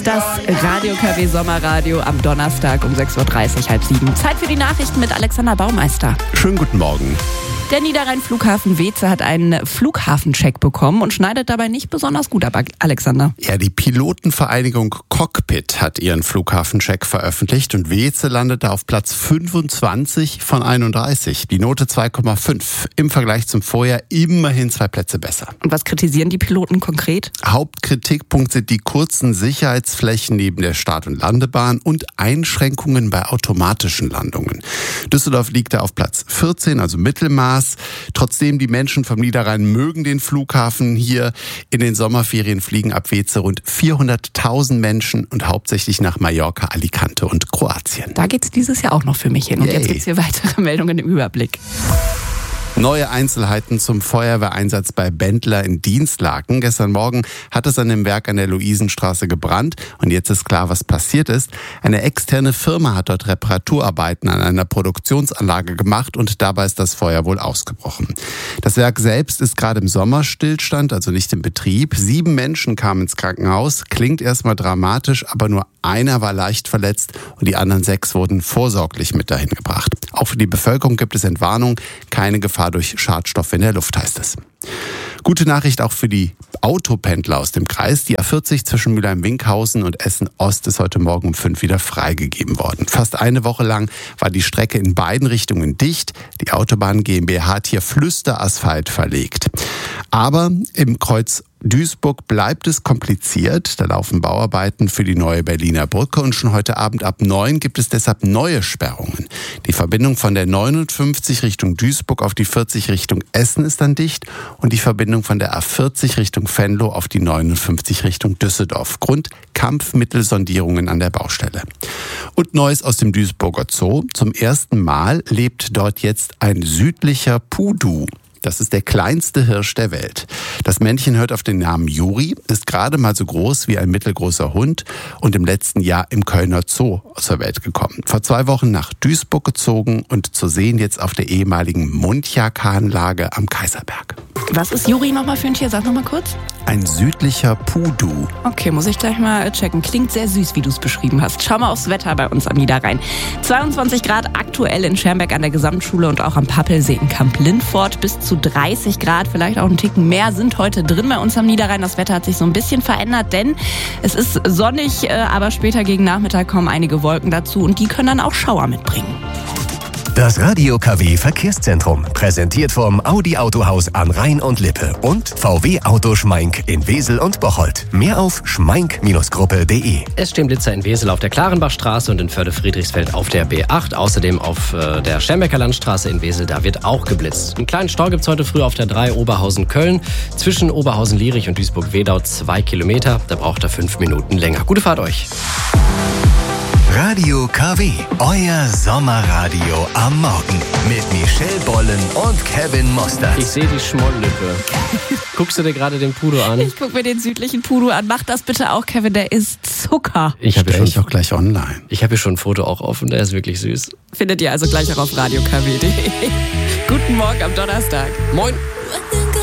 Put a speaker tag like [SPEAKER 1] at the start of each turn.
[SPEAKER 1] ist das Radio KW Sommerradio am Donnerstag um 6.30 Uhr, 6:30. Zeit für die Nachrichten mit Alexander Baumeister.
[SPEAKER 2] Schönen guten Morgen.
[SPEAKER 1] Der Niederrhein-Flughafen Weeze hat einen Flughafencheck bekommen und schneidet dabei nicht besonders gut ab, Alexander.
[SPEAKER 2] Ja, die Pilotenvereinigung Cockpit hat ihren Flughafencheck veröffentlicht und Weeze landete auf Platz 25 von 31. Die Note 2,5. Im Vergleich zum Vorjahr immerhin 2 Plätze besser.
[SPEAKER 1] Und was kritisieren die Piloten konkret?
[SPEAKER 2] Hauptkritikpunkt sind die kurzen Sicherheitsflächen neben der Start- und Landebahn und Einschränkungen bei automatischen Landungen. Düsseldorf liegt da auf Platz 14, also Mittelmaß. Trotzdem, die Menschen vom Niederrhein mögen den Flughafen hier. In den Sommerferien fliegen ab Weeze rund 400.000 Menschen und hauptsächlich nach Mallorca, Alicante und Kroatien.
[SPEAKER 1] Da geht's dieses Jahr auch noch für mich hin. Und jetzt gibt's hier weitere Meldungen im Überblick.
[SPEAKER 2] Neue Einzelheiten zum Feuerwehreinsatz bei Bendler in Dinslaken. Gestern Morgen hat es an dem Werk an der Luisenstraße gebrannt und jetzt ist klar, was passiert ist. Eine externe Firma hat dort Reparaturarbeiten an einer Produktionsanlage gemacht und dabei ist das Feuer wohl ausgebrochen. Das Werk selbst ist gerade im Sommerstillstand, also nicht im Betrieb. 7 Menschen kamen ins Krankenhaus. Klingt erstmal dramatisch, aber nur einer war leicht verletzt und die anderen 6 wurden vorsorglich mit dahin gebracht. Auch für die Bevölkerung gibt es Entwarnung. Keine Gefahr durch Schadstoffe in der Luft, heißt es. Gute Nachricht auch für die Autopendler aus dem Kreis. Die A40 zwischen Mülheim-Winkhausen und Essen-Ost ist heute Morgen um 5 wieder freigegeben worden. Fast eine Woche lang war die Strecke in beiden Richtungen dicht. Die Autobahn GmbH hat hier Flüsterasphalt verlegt. Aber im Kreuz Duisburg bleibt es kompliziert. Da laufen Bauarbeiten für die neue Berliner Brücke und schon heute Abend ab 9 gibt es deshalb neue Sperrungen. Die Verbindung von der 59 Richtung Duisburg auf die 40 Richtung Essen ist dann dicht und die Verbindung von der A40 Richtung Venlo auf die 59 Richtung Düsseldorf. Grund: Kampfmittelsondierungen an der Baustelle. Und Neues aus dem Duisburger Zoo. Zum ersten Mal lebt dort jetzt ein südlicher Pudu. Das ist der kleinste Hirsch der Welt. Das Männchen hört auf den Namen Juri, ist gerade mal so groß wie ein mittelgroßer Hund und im letzten Jahr im Kölner Zoo zur Welt gekommen. Vor 2 Wochen nach Duisburg gezogen und zu sehen jetzt auf der ehemaligen Mundjak-Anlage am Kaiserberg.
[SPEAKER 1] Was ist Juri nochmal für ein Tier? Sag nochmal kurz.
[SPEAKER 2] Ein südlicher Pudu.
[SPEAKER 1] Okay, muss ich gleich mal checken. Klingt sehr süß, wie du es beschrieben hast. Schau mal aufs Wetter bei uns am Niederrhein. 22 Grad aktuell in Schermbeck an der Gesamtschule und auch am Pappelsee in Kamp-Lindfort. Bis zu 30 Grad, vielleicht auch ein Ticken mehr, sind heute drin bei uns am Niederrhein. Das Wetter hat sich so ein bisschen verändert, denn es ist sonnig, aber später gegen Nachmittag kommen einige Wolken dazu und die können dann auch Schauer mitbringen.
[SPEAKER 3] Das Radio KW Verkehrszentrum, präsentiert vom Audi Autohaus an Rhein und Lippe und VW Auto Schmeink in Wesel und Bocholt. Mehr auf schmeink-gruppe.de.
[SPEAKER 4] Es stehen Blitzer in Wesel auf der Klarenbachstraße und in Förde-Friedrichsfeld auf der B8. Außerdem auf der Schermbecker Landstraße in Wesel, da wird auch geblitzt. Einen kleinen Stau gibt's heute früh auf der 3 Oberhausen-Köln. Zwischen Oberhausen-Lierich und Duisburg-Wedau 2 Kilometer. Da braucht er 5 Minuten länger. Gute Fahrt euch.
[SPEAKER 3] Radio KW, euer Sommerradio am Morgen mit Michelle Bollen und Kevin Mostert.
[SPEAKER 4] Ich sehe die Schmolllippe. Guckst du dir gerade den Pudo an?
[SPEAKER 1] Ich guck mir den südlichen Pudu an. Mach das bitte auch, Kevin, der ist Zucker.
[SPEAKER 2] Ich habe ja auch gleich online.
[SPEAKER 4] Ich habe hier schon ein Foto auch offen, der ist wirklich süß.
[SPEAKER 1] Findet ihr also gleich auch auf radiokw.de. Guten Morgen am Donnerstag.
[SPEAKER 4] Moin.